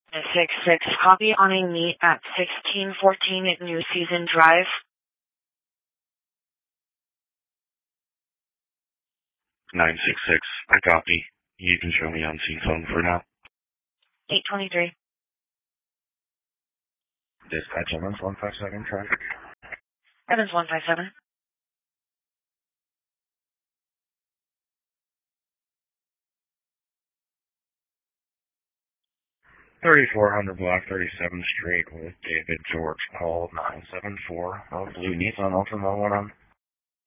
66, copy on a meet at 1614 at New Season Drive. 966, I copy. You can show me on scene phone for now. 823. Dispatch Evans 157 traffic. Evans 157. $3,400 block 37th Street with David George Paul 974. Blue Nissan Ultima 1 on.